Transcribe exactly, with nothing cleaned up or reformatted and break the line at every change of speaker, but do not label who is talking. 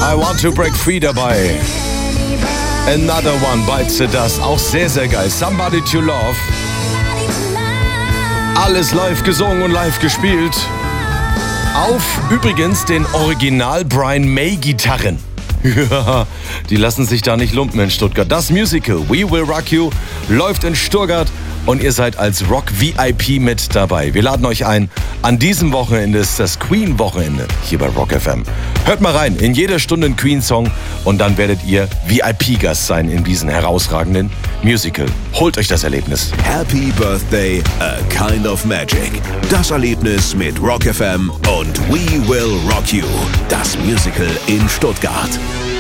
I Want to Break Free dabei. Another One, Bites the Dust, auch sehr, sehr geil. Somebody to Love. Alles live gesungen und live gespielt. Auf übrigens den Original Brian May Gitarren. Ja, die lassen sich da nicht lumpen in Stuttgart. Das Musical We Will Rock You läuft in Stuttgart und ihr seid als Rock V I P mit dabei. Wir laden euch ein. An diesem Wochenende ist das Queen-Wochenende hier bei Rock F M. Hört mal rein, in jeder Stunde ein Queen-Song und dann werdet ihr V I P-Gast sein in diesem herausragenden Musical. Holt euch das Erlebnis.
Happy Birthday, a kind of magic. Das Erlebnis mit Rock F M und We Will Rock You. Das Musical in Stuttgart.